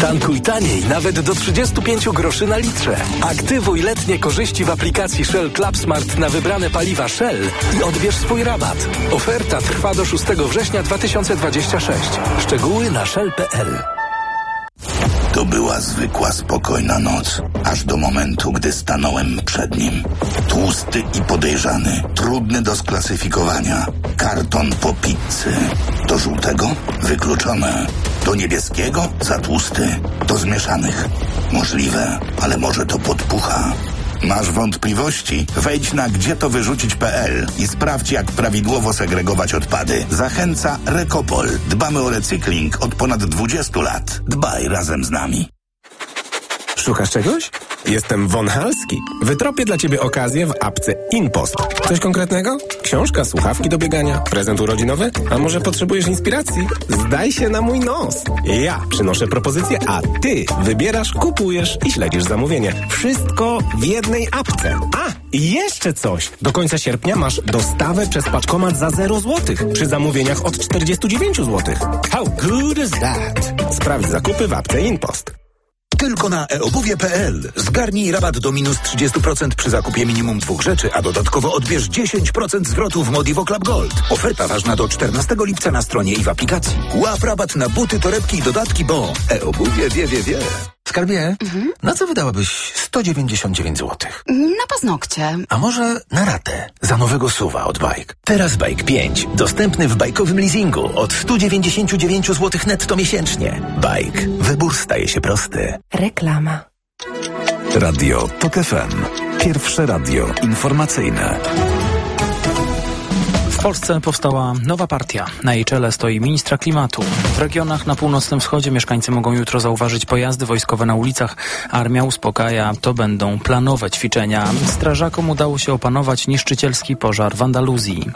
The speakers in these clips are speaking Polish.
Tankuj taniej nawet do 35 groszy na litrze. Aktywuj letnie korzyści w aplikacji Shell Club Smart na wybrane paliwa Shell i odbierz swój rabat. Oferta trwa do 6 września 2026. Szczegóły na shell.pl. To była zwykła, spokojna noc, aż do momentu, gdy stanąłem przed nim. Tłusty i podejrzany, trudny do sklasyfikowania. Karton po pizzy. Do żółtego? Wykluczone. Do niebieskiego? Za tłusty. Do zmieszanych? Możliwe, ale może to podpucha. Masz wątpliwości? Wejdź na gdzietowyrzucić.pl i sprawdź, jak prawidłowo segregować odpady. Zachęca Recopol. Dbamy o recykling od ponad 20 lat. Dbaj razem z nami. Szukasz czegoś? Jestem Von Halski. Wytropię dla Ciebie okazję w apce InPost. Coś konkretnego? Książka, słuchawki do biegania, prezent urodzinowy? A może potrzebujesz inspiracji? Zdaj się na mój nos. Ja przynoszę propozycję, a Ty wybierasz, kupujesz i śledzisz zamówienie. Wszystko w jednej apce. A, i jeszcze coś. Do końca sierpnia masz dostawę przez paczkomat za 0 zł przy zamówieniach od 49 zł. How good is that? Sprawdź zakupy w apce InPost. Tylko na eobuwie.pl. Zgarnij rabat do minus 30% przy zakupie minimum 2 rzeczy, a dodatkowo odbierz 10% zwrotu w Modivo Club Gold. Oferta ważna do 14 lipca na stronie i w aplikacji. Łap rabat na buty, torebki i dodatki, bo eobuwie wie. Skarbie, na co wydałabyś 199 zł? Na paznokcie. A może na ratę za nowego SUV-a od Bike? Teraz Bike 5. Dostępny w bajkowym leasingu od 199 zł netto miesięcznie. Bike. Wybór staje się prosty. Reklama. Radio TOK FM. Pierwsze radio informacyjne. W Polsce powstała nowa partia. Na jej czele stoi ministra klimatu. W regionach na północnym wschodzie mieszkańcy mogą jutro zauważyć pojazdy wojskowe na ulicach. Armia uspokaja, to będą planowe ćwiczenia. Strażakom udało się opanować niszczycielski pożar w Andaluzji.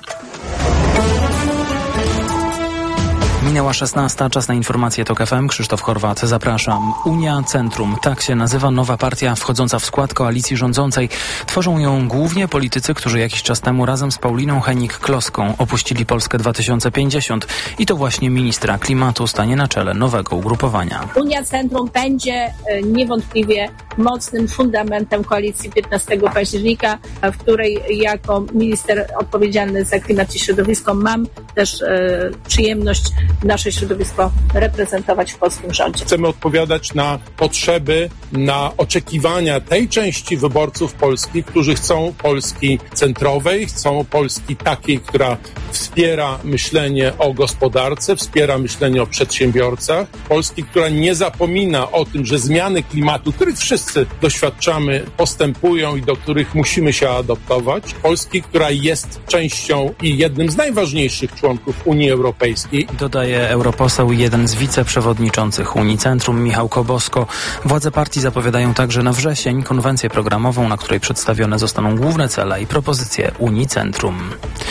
Minęła 16, czas na informacje TOK FM. Krzysztof Horwat, zapraszam. Unia Centrum, tak się nazywa nowa partia wchodząca w skład koalicji rządzącej. Tworzą ją głównie politycy, którzy jakiś czas temu razem z Pauliną Hennig-Kloską opuścili Polskę 2050 i to właśnie ministra klimatu stanie na czele nowego ugrupowania. Unia Centrum będzie niewątpliwie mocnym fundamentem koalicji 15 października, w której jako minister odpowiedzialny za klimat i środowisko mam też przyjemność nasze środowisko reprezentować w polskim rządzie. Chcemy odpowiadać na potrzeby, na oczekiwania tej części wyborców Polski, którzy chcą Polski centrowej, chcą Polski takiej, która wspiera myślenie o gospodarce, wspiera myślenie o przedsiębiorcach, Polski, która nie zapomina o tym, że zmiany klimatu, których wszyscy doświadczamy, postępują i do których musimy się adaptować, Polski, która jest częścią i jednym z najważniejszych członków Unii Europejskiej. Dodaje europoseł, jeden z wiceprzewodniczących Unii Centrum, Michał Kobosko. Władze partii zapowiadają także na wrzesień konwencję programową, na której przedstawione zostaną główne cele i propozycje Unii Centrum.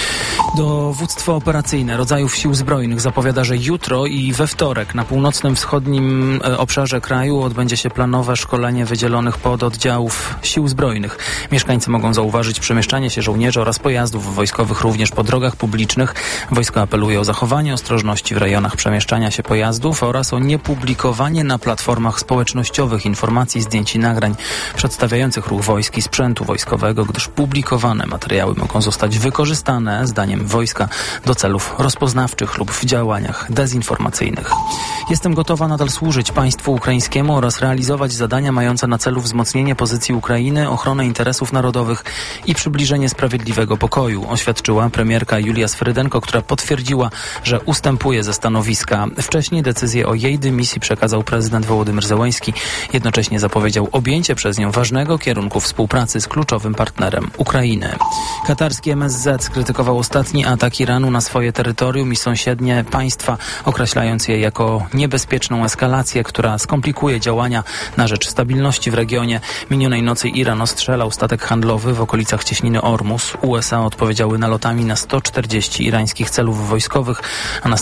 Dowództwo operacyjne rodzajów sił zbrojnych zapowiada, że jutro i we wtorek na północnym wschodnim obszarze kraju odbędzie się planowe szkolenie wydzielonych pododdziałów sił zbrojnych. Mieszkańcy mogą zauważyć przemieszczanie się żołnierzy oraz pojazdów wojskowych również po drogach publicznych. Wojsko apeluje o zachowanie ostrożności w rejonach przemieszczania się pojazdów oraz o niepublikowanie na platformach społecznościowych informacji, zdjęć i nagrań przedstawiających ruch wojsk i sprzętu wojskowego, gdyż publikowane materiały mogą zostać wykorzystane, zdaniem wojska, do celów rozpoznawczych lub w działaniach dezinformacyjnych. Jestem gotowa nadal służyć państwu ukraińskiemu oraz realizować zadania mające na celu wzmocnienie pozycji Ukrainy, ochronę interesów narodowych i przybliżenie sprawiedliwego pokoju, oświadczyła premierka Julia Sfrydenko, która potwierdziła, że ustępuje ze stanowiska. Wcześniej decyzję o jej dymisji przekazał prezydent Wołodymyr Zełenski. Jednocześnie zapowiedział objęcie przez nią ważnego kierunku współpracy z kluczowym partnerem Ukrainy. Katarski MSZ skrytykował ostatni atak Iranu na swoje terytorium i sąsiednie państwa, określając je jako niebezpieczną eskalację, która skomplikuje działania na rzecz stabilności w regionie. Minionej nocy Iran ostrzelał statek handlowy w okolicach cieśniny Ormus. USA odpowiedziały nalotami na 140 irańskich celów wojskowych, a następnie Iran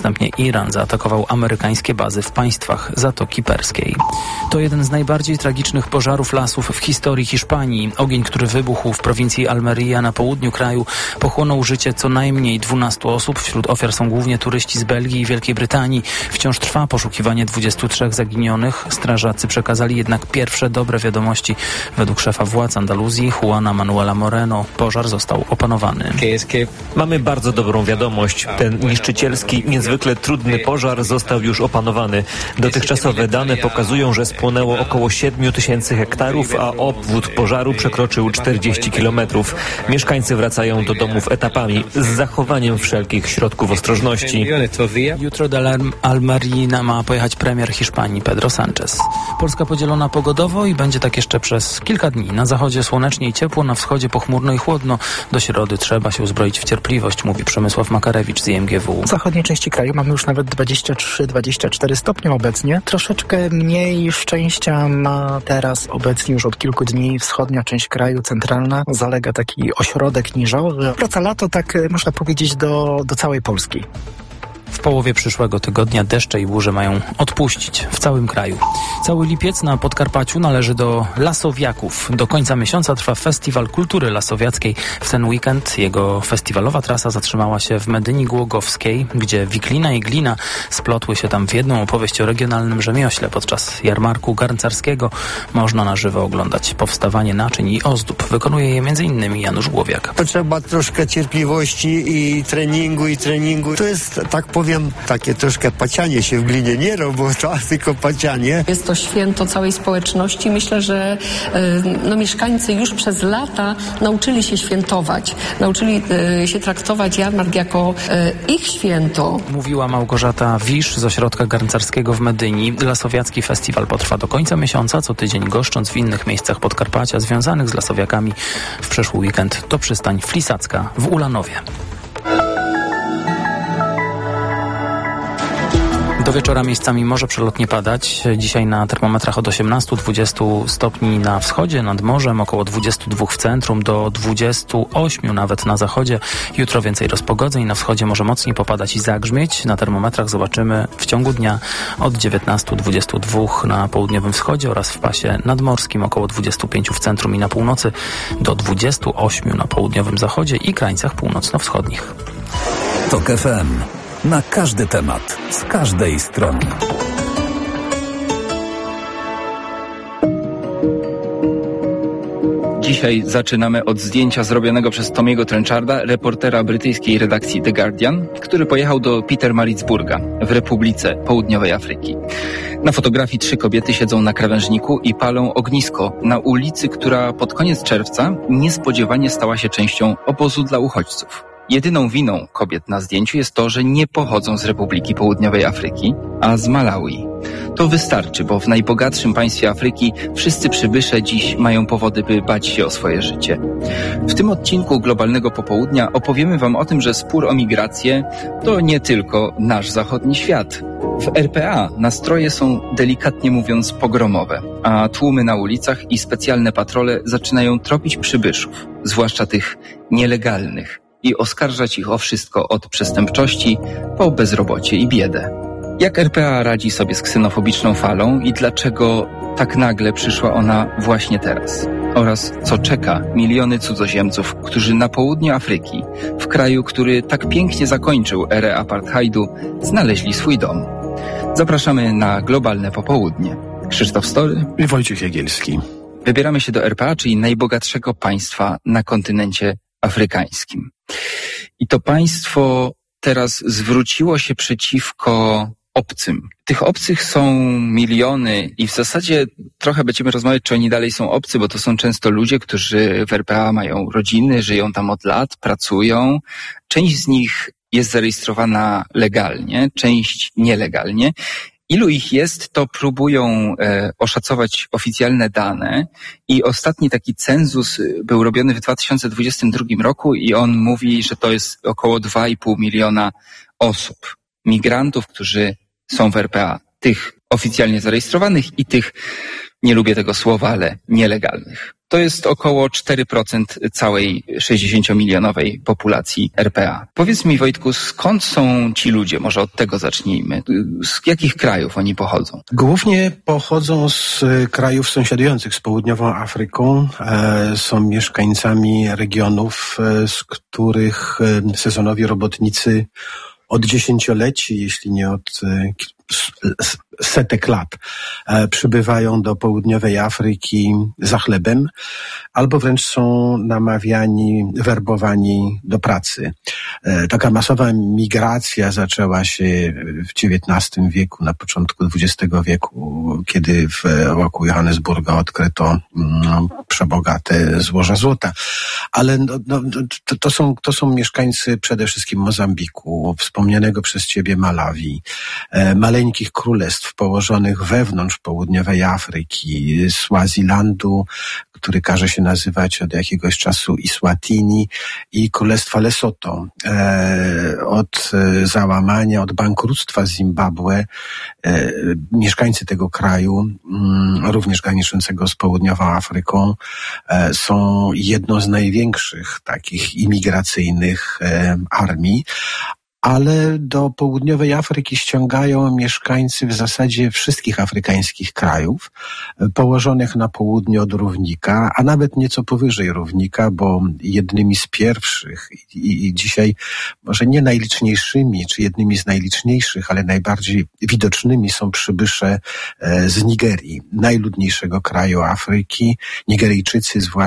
Iran zaatakował amerykańskie bazy w państwach Zatoki Perskiej. To jeden z najbardziej tragicznych pożarów lasów w historii Hiszpanii. Ogień, który wybuchł w prowincji Almería na południu kraju, pochłonął życie co najmniej 12 osób. Wśród ofiar są głównie turyści z Belgii i Wielkiej Brytanii. Wciąż trwa poszukiwanie 23 zaginionych. Strażacy przekazali jednak pierwsze dobre wiadomości. Według szefa władz Andaluzji, Juana Manuela Moreno, pożar został opanowany. Mamy bardzo dobrą wiadomość. Ten niszczycielski, niezwykle trudny pożar został już opanowany. Dotychczasowe dane pokazują, że spłonęło około 7 000 hektarów, a obwód pożaru przekroczył 40 kilometrów. Mieszkańcy wracają do domów etapami z zachowaniem wszelkich środków ostrożności. Jutro do Almerii ma pojechać premier Hiszpanii Pedro Sánchez. Polska podzielona pogodowo i będzie tak jeszcze przez kilka dni. Na zachodzie słonecznie i ciepło, na wschodzie pochmurno i chłodno. Do środy trzeba się uzbroić w cierpliwość, mówi Przemysław Makarewicz z IMGW. W zachodniej części kraju mamy już nawet 23-24 stopnie obecnie. Troszeczkę mniej szczęścia ma teraz obecnie już od kilku dni wschodnia część kraju, centralna. Zalega taki ośrodek niżowy. Wraca lato, tak można powiedzieć, do całej Polski. W połowie przyszłego tygodnia deszcze i burze mają odpuścić w całym kraju. Cały lipiec na Podkarpaciu należy do lasowiaków. Do końca miesiąca trwa Festiwal Kultury Lasowiackiej. W ten weekend jego festiwalowa trasa zatrzymała się w Medyni Głogowskiej, gdzie wiklina i glina splotły się tam w jedną opowieść o regionalnym rzemiośle. Podczas jarmarku garncarskiego można na żywo oglądać powstawanie naczyń i ozdób. Wykonuje je m.in. Janusz Głowiak. Potrzeba troszkę cierpliwości i treningu. To jest, tak powiem, takie troszkę pacianie się w glinie, nie robota, tylko pacianie. Jest to święto całej społeczności. Myślę, że mieszkańcy już przez lata nauczyli się świętować. Nauczyli się traktować jarmark jako ich święto. Mówiła Małgorzata Wisz z ośrodka garncarskiego w Medyni. Lasowiacki festiwal potrwa do końca miesiąca, co tydzień goszcząc w innych miejscach Podkarpacia związanych z lasowiakami. W przyszły weekend to przystań Flisacka w Ulanowie. Do wieczora miejscami może przelotnie padać. Dzisiaj na termometrach od 18-20 stopni na wschodzie, nad morzem, około 22 w centrum, do 28 nawet na zachodzie. Jutro więcej rozpogodzeń, na wschodzie może mocniej popadać i zagrzmieć. Na termometrach zobaczymy w ciągu dnia od 19-22 na południowym wschodzie oraz w pasie nadmorskim, około 25 w centrum i na północy, do 28 na południowym zachodzie i krańcach północno-wschodnich. TOK FM. Na każdy temat, z każdej strony. Dzisiaj zaczynamy od zdjęcia zrobionego przez Tomiego Trencharda, reportera brytyjskiej redakcji The Guardian, który pojechał do Pietermaritzburga w Republice Południowej Afryki. Na fotografii 3 kobiety siedzą na krawężniku i palą ognisko na ulicy, która pod koniec czerwca niespodziewanie stała się częścią obozu dla uchodźców. Jedyną winą kobiet na zdjęciu jest to, że nie pochodzą z Republiki Południowej Afryki, a z Malawi. To wystarczy, bo w najbogatszym państwie Afryki wszyscy przybysze dziś mają powody, by bać się o swoje życie. W tym odcinku Globalnego Popołudnia opowiemy Wam o tym, że spór o migrację to nie tylko nasz zachodni świat. W RPA nastroje są, delikatnie mówiąc, pogromowe, a tłumy na ulicach i specjalne patrole zaczynają tropić przybyszów, zwłaszcza tych nielegalnych, i oskarżać ich o wszystko od przestępczości po bezrobocie i biedę. Jak RPA radzi sobie z ksenofobiczną falą i dlaczego tak nagle przyszła ona właśnie teraz? Oraz co czeka miliony cudzoziemców, którzy na południu Afryki, w kraju, który tak pięknie zakończył erę apartheidu, znaleźli swój dom. Zapraszamy na Globalne Popołudnie. Krzysztof Story i Wojciech Jagielski. Wybieramy się do RPA, czyli najbogatszego państwa na kontynencie afrykańskim. I to państwo teraz zwróciło się przeciwko obcym. Tych obcych są miliony i w zasadzie trochę będziemy rozmawiać, czy oni dalej są obcy, bo to są często ludzie, którzy w RPA mają rodziny, żyją tam od lat, pracują. Część z nich jest zarejestrowana legalnie, część nielegalnie. Ilu ich jest, to próbują oszacować oficjalne dane i ostatni taki cenzus był robiony w 2022 roku i on mówi, że to jest około 2,5 miliona osób, migrantów, którzy są w RPA, tych oficjalnie zarejestrowanych i tych nie lubię tego słowa, ale nielegalnych. To jest około 4% całej 60-milionowej populacji RPA. Powiedz mi, Wojtku, skąd są ci ludzie? Może od tego zacznijmy. Z jakich krajów oni pochodzą? Głównie pochodzą z krajów sąsiadujących z południową Afryką. Są mieszkańcami regionów, z których sezonowi robotnicy od dziesięcioleci, jeśli nie od setek lat, przybywają do południowej Afryki za chlebem, albo wręcz są namawiani, werbowani do pracy. Taka masowa migracja zaczęła się w XIX wieku, na początku XX wieku, kiedy wokół Johannesburga odkryto przebogate złoża złota. Ale to są mieszkańcy przede wszystkim Mozambiku, wspomnianego przez ciebie Malawi, maleńkich królestw położonych wewnątrz południowej Afryki, Swazilandu, który każe się nazywać od jakiegoś czasu Eswatini, i królestwa Lesotho. Od załamania, od bankructwa Zimbabwe mieszkańcy tego kraju, również graniczącego z południową Afryką, są jedną z największych takich imigracyjnych armii. Ale do południowej Afryki ściągają mieszkańcy w zasadzie wszystkich afrykańskich krajów, położonych na południe od równika, a nawet nieco powyżej równika, bo jednymi z pierwszych i dzisiaj może nie najliczniejszymi, czy jednymi z najliczniejszych, ale najbardziej widocznymi są przybysze z Nigerii, najludniejszego kraju Afryki. Nigeryjczycy, zwłaszcza